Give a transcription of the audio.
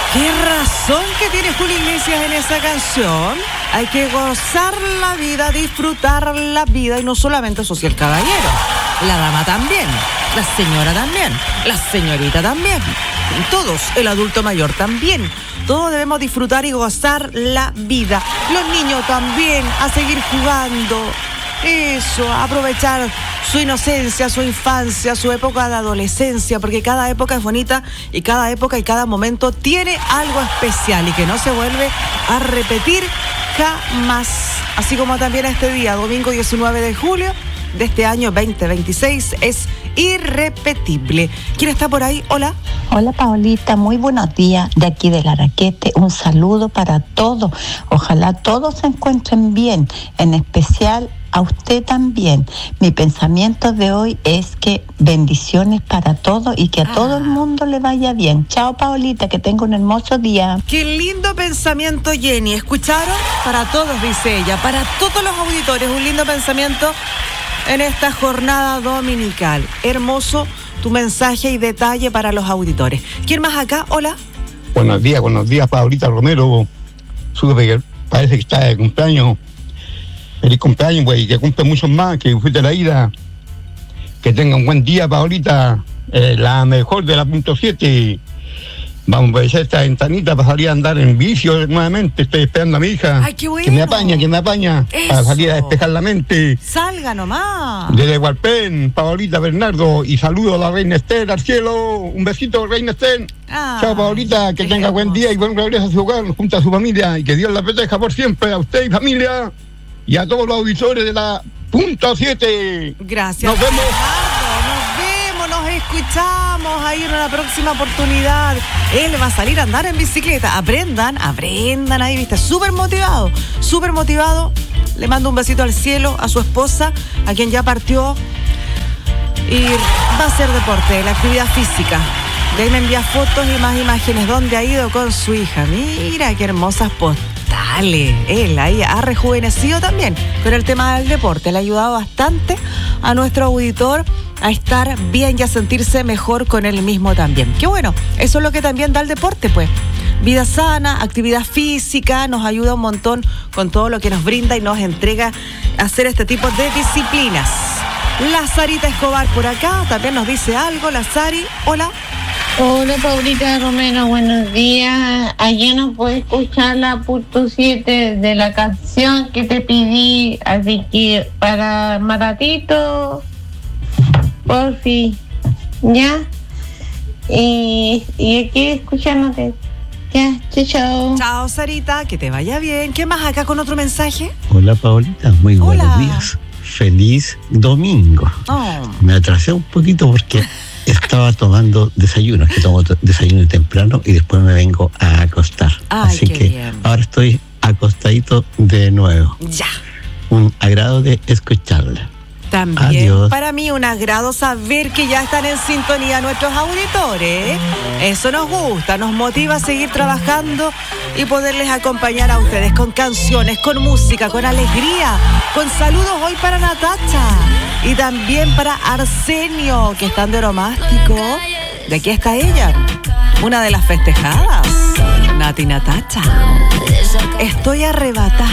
Qué razón que tiene Julio Iglesias en esa canción. Hay que gozar la vida, disfrutar la vida, y no solamente eso, si el caballero, la dama también, la señora también, la señorita también, todos, el adulto mayor también. Todos debemos disfrutar y gozar la vida. Los niños también, a seguir jugando. Eso, aprovechar su inocencia, su infancia, su época de adolescencia, porque cada época es bonita y cada época y cada momento tiene algo especial y que no se vuelve a repetir jamás. Así como también este día, domingo 19 de julio de este año 2026, es irrepetible. ¿Quién está por ahí? Hola. Hola, Paolita, muy buenos días de aquí del Araquete. Un saludo para todos. Ojalá todos se encuentren bien, en especial a usted también. Mi pensamiento de hoy es que bendiciones para todos y que a todo el mundo le vaya bien. Chao, Paolita, que tenga un hermoso día. Qué lindo pensamiento, Jenny. ¿Escucharon? Para todos, dice ella, para todos los auditores, un lindo pensamiento en esta jornada dominical. Hermoso tu mensaje y detalle para los auditores. ¿Quién más acá? Hola. Buenos días, Paolita Romero. Supe que parece que está de cumpleaños. Feliz cumpleaños, güey, que cumple muchos más, que disfrute la vida. Que tenga un buen día, Paolita. La mejor de la .7. Vamos a aprovechar esta ventanita para salir a andar en vicio nuevamente. Estoy esperando a mi hija. ¡Ay, qué bueno! Que me apaña. Eso. Para salir a despejar la mente. Salga nomás. Desde Hualpén, Paolita Bernardo. Y saludo a la reina Esther al cielo. Un besito, reina Esther. Chao, Paolita. Que tenga buen día y buen regreso a su hogar junto a su familia. Y que Dios la proteja por siempre a usted y familia. Y a todos los auditores de la .7. Gracias. Nos vemos. Nos escuchamos ahí en una próxima oportunidad. Él va a salir a andar en bicicleta. Aprendan ahí, viste, súper motivado. Le mando un besito al cielo a su esposa, a quien ya partió. Y va a hacer deporte, la actividad física. De ahí me envía fotos y más imágenes donde ha ido con su hija. Mira qué hermosas postales. Él ahí ha rejuvenecido también con el tema del deporte. Le ha ayudado bastante a nuestro auditor a estar bien y a sentirse mejor con él mismo también. Qué bueno, eso es lo que también da el deporte, pues. Vida sana, actividad física, nos ayuda un montón con todo lo que nos brinda y nos entrega a hacer este tipo de disciplinas. La Sarita Escobar por acá también nos dice algo. La Sari, hola. Hola, Paulita Romero, buenos días. Ayer no pude escuchar la .7 de la canción que te pedí, así que para más ratito, por fin, ¿ya? Y aquí escuchándote. Ya, chao. Chao, Sarita, que te vaya bien. ¿Qué más acá con otro mensaje? Hola, Paolita, muy buenos días. Feliz domingo. Me atrasé un poquito porque estaba tomando desayuno, que tomo desayuno temprano y después me vengo a acostar. Así que bien. Ahora estoy acostadito de nuevo. Ya. Un agrado de escucharla. También. Adiós. Para mí un agrado saber que ya están en sintonía nuestros auditores. Eso nos gusta, nos motiva a seguir trabajando y poderles acompañar a ustedes con canciones, con música, con alegría, con saludos hoy para Natacha y también para Arsenio, que están de oromástico. De aquí está ella, una de las festejadas, Nati Natacha. Estoy arrebatada.